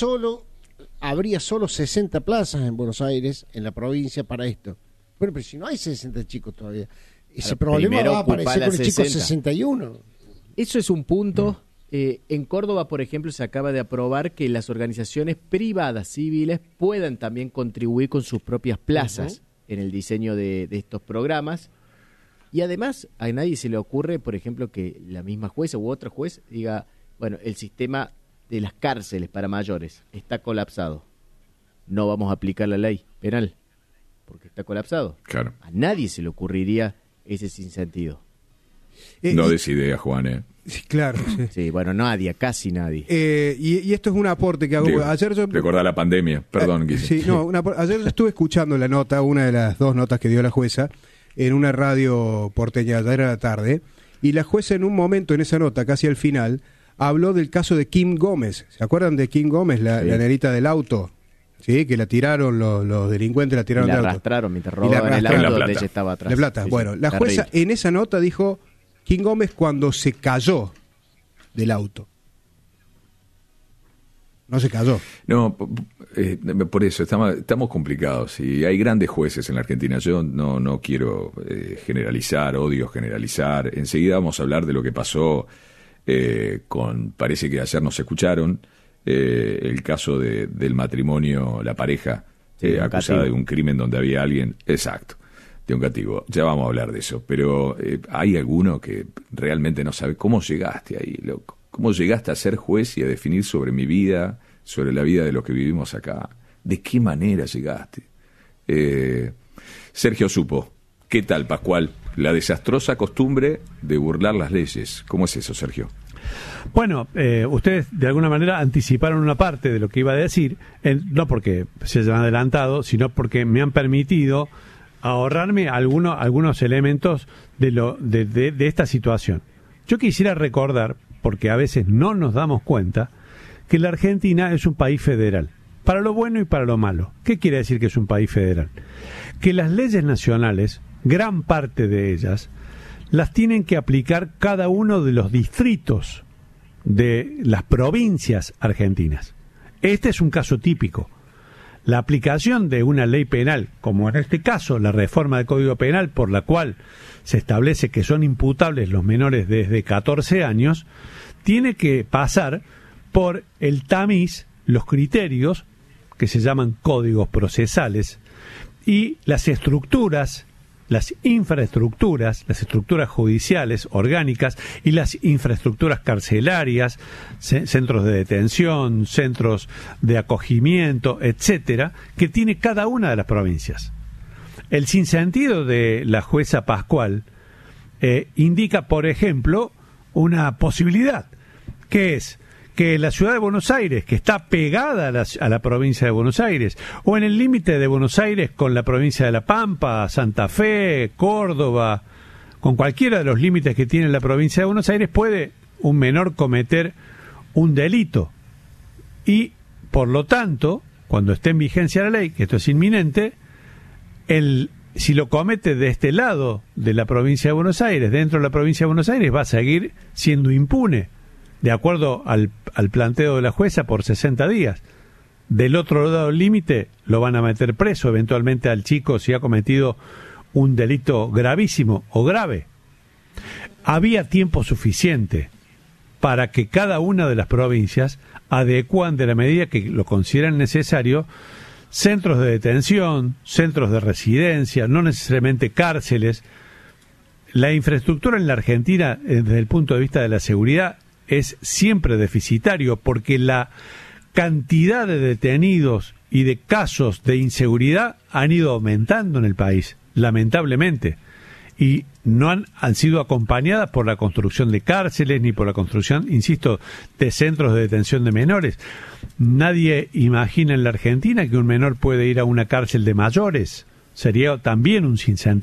habría solo 60 plazas en Buenos Aires, en la provincia, para esto. Bueno, pero si no hay 60 chicos todavía, ese problema va a aparecer con el chico 61. Eso es un punto. En Córdoba, por ejemplo, se acaba de aprobar que las organizaciones privadas civiles puedan también contribuir con sus propias plazas en el diseño de estos programas. Y además, a nadie se le ocurre, por ejemplo, que la misma jueza u otro juez diga, bueno, el sistema de las cárceles para mayores está colapsado. No vamos a aplicar la ley penal porque está colapsado. Claro. A nadie se le ocurriría ese sinsentido. No des idea, Juan. Sí, claro. Sí, bueno, nadie, casi nadie. Y esto es un aporte que hago. Ayer yo recordá la pandemia, perdón. Ayer estuve escuchando la nota, una de las dos notas que dio la jueza, en una radio porteña, ya era la tarde, y la jueza en un momento, en esa nota, casi al final, habló del caso de Kim Gómez. ¿Se acuerdan de Kim Gómez, la nenita del auto? Sí, que la tiraron, los delincuentes la tiraron del auto. Arrastraron mientras robaban el auto donde ella estaba atrás. De Plata. Bueno, la jueza en esa nota dijo Kim Gómez cuando se cayó del auto. No se cayó. No, por eso estamos complicados y hay grandes jueces en la Argentina. Yo no quiero generalizar, odio generalizar. Enseguida vamos a hablar de lo que pasó parece que ayer nos escucharon, el caso del matrimonio, la pareja acusada de un crimen donde había alguien, de un cativo. Ya vamos a hablar de eso, pero hay alguno que realmente no sabe cómo llegaste ahí, loco. ¿Cómo llegaste a ser juez y a definir sobre mi vida, sobre la vida de los que vivimos acá? ¿De qué manera llegaste? Sergio supo. ¿Qué tal, Pascual? La desastrosa costumbre de burlar las leyes. ¿Cómo es eso, Sergio? Bueno, ustedes de alguna manera anticiparon una parte de lo que iba a decir, no porque se hayan adelantado, sino porque me han permitido ahorrarme algunos elementos de esta situación. Yo quisiera recordar, porque a veces no nos damos cuenta, que la Argentina es un país federal, para lo bueno y para lo malo. ¿Qué quiere decir que es un país federal? Que las leyes nacionales, gran parte de ellas, las tienen que aplicar cada uno de los distritos de las provincias argentinas. Este es un caso típico. La aplicación de una ley penal, como en este caso la reforma del Código Penal, por la cual se establece que son imputables los menores desde 14 años, tiene que pasar por el tamiz, los criterios, que se llaman códigos procesales, y las estructuras, las infraestructuras, las estructuras judiciales, orgánicas, y las infraestructuras carcelarias, centros de detención, centros de acogimiento, etcétera, que tiene cada una de las provincias. El sinsentido de la jueza Pascual indica, por ejemplo, una posibilidad, que es que la ciudad de Buenos Aires, que está pegada a la provincia de Buenos Aires, o en el límite de Buenos Aires con la provincia de La Pampa, Santa Fe, Córdoba, con cualquiera de los límites que tiene la provincia de Buenos Aires, puede un menor cometer un delito. Y, por lo tanto, cuando esté en vigencia la ley, que esto es inminente, el si lo comete de este lado de la provincia de Buenos Aires, dentro de la provincia de Buenos Aires, va a seguir siendo impune, de acuerdo al planteo de la jueza, por 60 días. Del otro lado del límite lo van a meter preso eventualmente al chico si ha cometido un delito gravísimo o grave. Había tiempo suficiente para que cada una de las provincias adecúen de la medida que lo consideran necesario centros de detención, centros de residencia, no necesariamente cárceles. La infraestructura en la Argentina, desde el punto de vista de la seguridad, es siempre deficitario, porque la cantidad de detenidos y de casos de inseguridad han ido aumentando en el país, lamentablemente, y no han sido acompañadas por la construcción de cárceles ni por la construcción, insisto, de centros de detención de menores. Nadie imagina en la Argentina que un menor puede ir a una cárcel de mayores. Sería también un sinsentido.